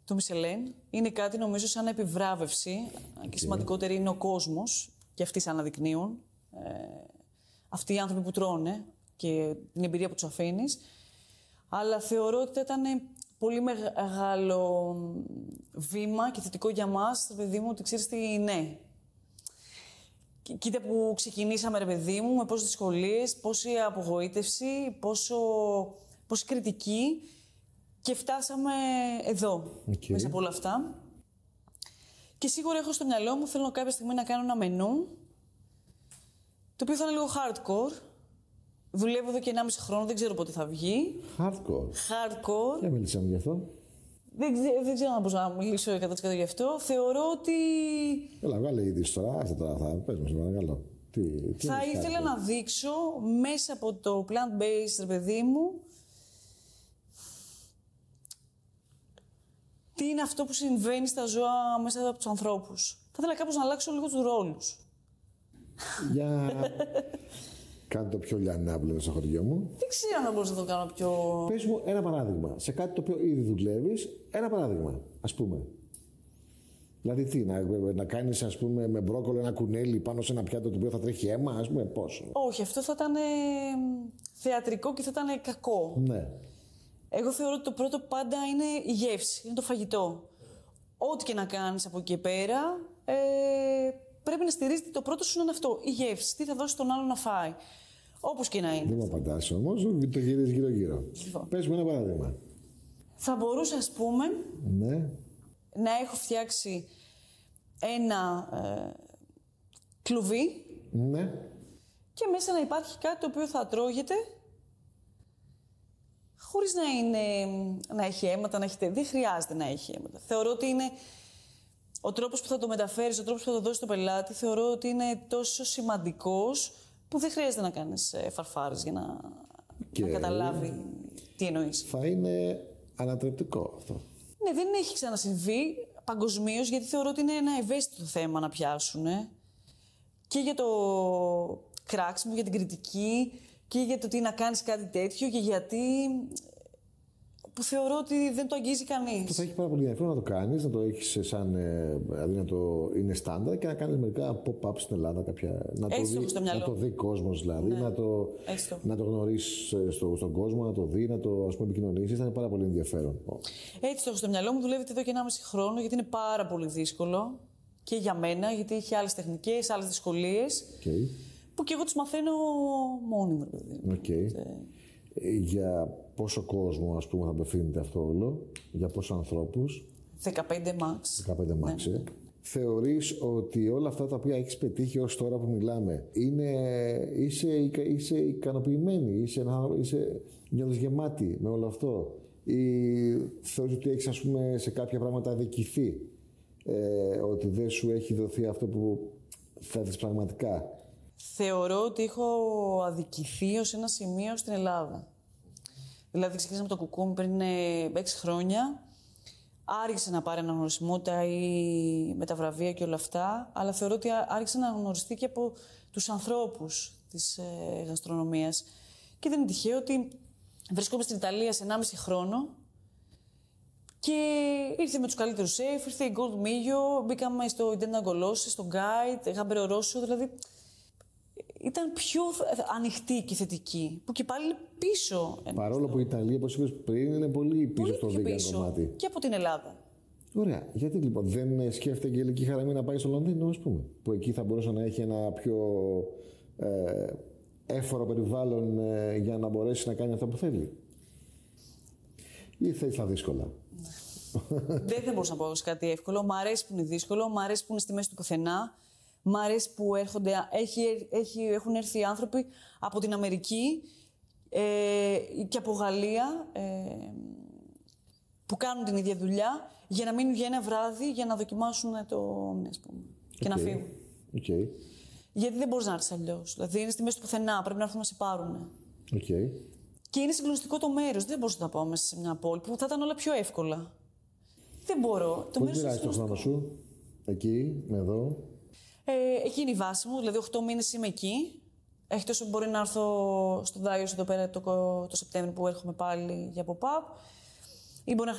Το Μισελέν είναι κάτι νομίζω σαν επιβράβευση και σημαντικότερη είναι ο κόσμος και αυτοί σε αναδεικνύουν. Αυτοί οι άνθρωποι που τρώνε και την εμπειρία που τους αφήνεις. Αλλά θεωρώ ότι θα ήταν πολύ μεγάλο βήμα και θετικό για μας, ρε παιδί μου, ότι ξέρεις τι, ναι. Κοίτα που ξεκινήσαμε, ρε παιδί μου, με πόσες δυσκολίες, πόση απογοήτευση, πόση κριτική και φτάσαμε εδώ, μέσα από όλα αυτά. Και σίγουρα έχω στο μυαλό μου, θέλω κάποια στιγμή να κάνω ένα μενού, το οποίο θα είναι λίγο hardcore. Δουλεύω εδώ και 1,5 χρόνο, δεν ξέρω πότε θα βγει. Hardcore. Δεν μιλήσαμε γι' αυτό. Δεν ξέρω αν μπορώ να μιλήσω 100% γι' αυτό. Θεωρώ ότι. Έλα, βγάλε είδηση τώρα. Άσε τώρα, θα πες μας, παρακαλώ. Θα ήθελα να δείξω μέσα από το plant-based, ρε παιδί μου, τι είναι αυτό που συμβαίνει στα ζώα μέσα από τους ανθρώπους. Θα ήθελα κάπως να αλλάξω λίγο τους ρόλους. Για. Κάνε το πιο λιανάπλευρο στο χωριό μου. Δεν ξέρω αν θα μπορούσα να το κάνω πιο. Πες μου ένα παράδειγμα. Σε κάτι το οποίο ήδη δουλεύεις, ένα παράδειγμα, ας πούμε. Δηλαδή τι, να κάνεις, ας πούμε, με μπρόκολο ένα κουνέλι πάνω σε ένα πιάτο το οποίο θα τρέχει αίμα, ας πούμε, πώς. Όχι, αυτό θα ήταν θεατρικό και θα ήταν κακό. Ναι. Εγώ θεωρώ ότι το πρώτο πάντα είναι η γεύση, είναι το φαγητό. Ό,τι και να κάνεις από εκεί πέρα, πρέπει να στηρίζεται, το πρώτο σου είναι αυτό, η γεύση. Τι θα δώσει τον άλλο να φάει. Όπως και να είναι. Δεν μου απαντάς όμως, το γυρίζεις γύρω-γύρω. Λοιπόν. Πες μου ένα παράδειγμα. Θα μπορούσα, ας πούμε, ναι, να έχω φτιάξει ένα κλουβί, ναι, και μέσα να υπάρχει κάτι το οποίο θα τρώγεται χωρίς να έχει αίματα, δεν χρειάζεται να έχει αίματα. Θεωρώ ότι είναι ο τρόπος που θα το μεταφέρεις, ο τρόπος που θα το δώσεις στον πελάτη, θεωρώ ότι είναι τόσο σημαντικός που δεν χρειάζεται να κάνεις φαρφάρες για να καταλάβει τι εννοείς. Θα είναι ανατρεπτικό αυτό. Ναι, δεν έχει ξανασυμβεί παγκοσμίως, γιατί θεωρώ ότι είναι ένα ευαίσθητο θέμα να πιάσουν. Και για το κράξιμο, για την κριτική, και για το τι να κάνεις κάτι τέτοιο, και γιατί που θεωρώ ότι δεν το αγγίζει κανείς. Αυτό θα έχει πάρα πολύ ενδιαφέρον να το κάνεις, να το έχεις σαν. Δηλαδή να το είναι στάνταρ και να κάνεις μερικά pop-up στην Ελλάδα. Να το δει κόσμος δηλαδή. Ναι. Να το γνωρίσεις στον κόσμο, να το δει, να το επικοινωνήσεις. Θα είναι πάρα πολύ ενδιαφέρον. Έτσι το έχω στο μυαλό μου. Δουλεύεται εδώ και 1,5 χρόνο, γιατί είναι πάρα πολύ δύσκολο και για μένα, γιατί έχει άλλες τεχνικές, άλλες δυσκολίες. Okay. Που και εγώ τις μαθαίνω μόνη μου, παιδί. Okay. Για πόσο κόσμο, ας πούμε, θα απευθύνεται αυτό όλο, για πόσους ανθρώπους? 15 max. 15 max, ναι. Θεωρείς ότι όλα αυτά τα οποία έχεις πετύχει ως τώρα που μιλάμε, είσαι ικανοποιημένη, νιώθεις γεμάτη με όλο αυτό, ή θεωρείς ότι έχεις, ας πούμε, σε κάποια πράγματα αδικηθεί, ότι δεν σου έχει δοθεί αυτό που θέλεις πραγματικά? Θεωρώ ότι έχω αδικηθεί ως ένα σημείο στην Ελλάδα. Δηλαδή, ξεκίνησα με το κουκούμι πριν 6 χρόνια. Άρχισε να πάρει αναγνωρισιμότητα ή με τα βραβεία και όλα αυτά, αλλά θεωρώ ότι άρχισε να αναγνωριστεί και από τους ανθρώπους της γαστρονομίας. Και δεν είναι τυχαίο ότι βρισκόμαι στην Ιταλία σε 1,5 χρόνο και ήρθε με τους καλύτερους σεφ, ήρθε η Gold Mio, μπήκαμε στο Intenda Golosi, στο Guide, Γάμπερο Ρώσο, δηλαδή ήταν πιο ανοιχτή και θετική, που και πάλι είναι πίσω. Παρόλο που η Ιταλία, όπως είπες πριν, είναι πολύ πίσω στο vegan κομμάτι. Και από την Ελλάδα. Ωραία. Γιατί λοιπόν δεν σκέφτεται η Αγγελική Χαραμή να πάει στο Λονδίνο, ας πούμε, που εκεί θα μπορούσε να έχει ένα πιο έφορο περιβάλλον για να μπορέσει να κάνει αυτό που θέλει? Ή θέλει τα δύσκολα? Δεν θα μπορούσα να πω κάτι εύκολο. Μ' αρέσει που είναι δύσκολο, μ' αρέσει που είναι στη μέση του πουθενά. Μ' αρέσει που έχουν έρθει άνθρωποι από την Αμερική και από Γαλλία που κάνουν την ίδια δουλειά για να μείνουν για ένα βράδυ για να δοκιμάσουν το μήνυμα, ας πούμε, και να φύγουν. Okay. Γιατί δεν μπορείς να έρθεις αλλιώς. Δηλαδή είναι στη μέση του πουθενά, πρέπει να έρθουν να σε πάρουν. Okay. Και είναι συγκλονιστικό το μέρος. Δεν μπορούσα να τα πάω μέσα σε μια πόλη που θα ήταν όλα πιο εύκολα. Δεν μπορώ. Πώς μοιράζεις το χρόνο σου εκεί, εδώ? Εκεί είναι η βάση μου, δηλαδή 8 μήνες είμαι εκεί. Εκτός ότι μπορεί να έρθω στο Δάιος εδώ πέρα το Σεπτέμβριο που έρχομαι πάλι για pop-up. Ή μπορεί να